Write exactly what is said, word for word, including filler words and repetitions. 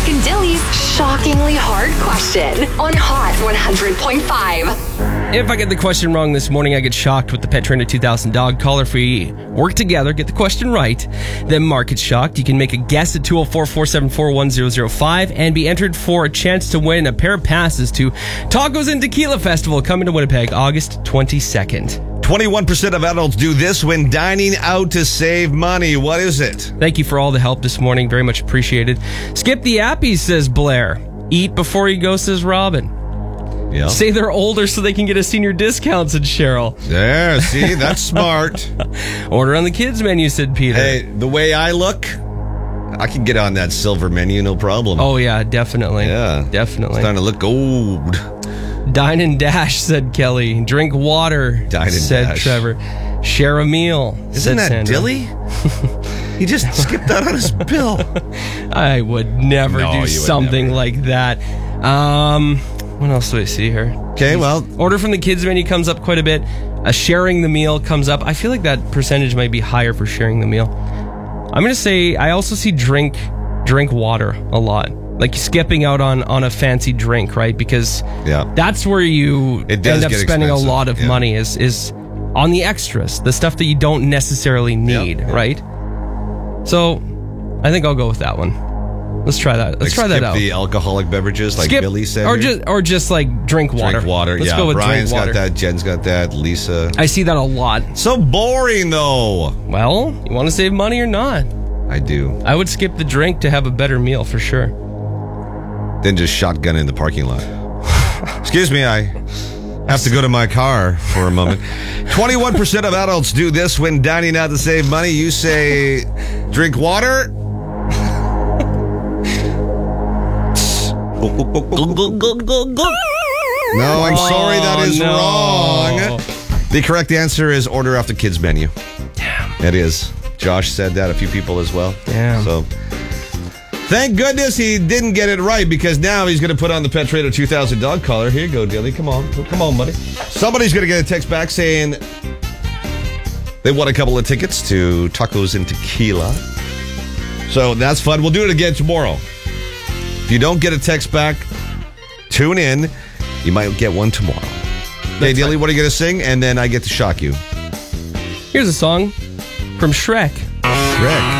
Mark and Dilly's shockingly hard question on Hot one hundred point five. If I get the question wrong this morning, I get shocked with the Pet Trainer two thousand dog collar. If we work together, get the question right, then Mark gets shocked. You can make a guess at two oh four, four seven four, one oh oh five and be entered for a chance to win a pair of passes to Tacos and Tequila Festival coming to Winnipeg August twenty-second. twenty-one percent of adults do this when dining out to save money. What is it? Thank you for all the help this morning. Very much appreciated. Skip the appies, says Blair. Eat before you go, says Robin. Yeah. Say they're older so they can get a senior discount, said Cheryl. There, see, that's smart. Order on the kids menu, said Peter. Hey, the way I look, I can get on that silver menu, no problem. Oh, yeah, definitely. Yeah. Definitely. It's starting to look old. Dine and dash, said Kelly. Drink water, Dine and said dash. Trevor. Share a meal, Isn't said that Sandra. Dilly? He just skipped that on his bill. I would never No, you do would something never. like that. Um, what else do I see here? Okay, well, Order from the kids menu comes up quite a bit. A sharing the meal comes up. I feel like that percentage might be higher for sharing the meal. I'm going to say I also see drink drink water a lot. Like skipping out on, on a fancy drink, right? Because yeah. that's where you It does end up get spending expensive, a lot of yeah. money is is on the extras, the stuff that you don't necessarily need, Yeah, yeah. right? So I think I'll go with that one. Let's try that. Let's Like try that skip out. the alcoholic beverages, like Skip- Billy said. or here. just or just like drink water. Drink water. Let's yeah, go with Brian's drink water. got that. Jen's got that. Lisa. I see that a lot. So boring, though. Well, you want to save money or not? I do. I would skip the drink to have a better meal for sure. Then just shotgun in the parking lot. Excuse me, I have to go to my car for a moment. twenty-one percent of adults do this when dining out to save money. You say drink water. No, I'm sorry, that is Oh, no. wrong. The correct answer is order off the kids menu. Damn. It is. Josh said that, a few people as well. Damn. So thank goodness he didn't get it right, because now he's going to put on the Pet Trader two thousand dog collar. Here you go, Dilly. Come on. Come on, buddy. Somebody's going to get a text back saying they won a couple of tickets to Tacos and Tequila. So that's fun. We'll do it again tomorrow. If you don't get a text back, tune in. You might get one tomorrow. Hey, Dilly, right. what are you going to sing? And then I get to shock you. Here's a song from Shrek. Shrek.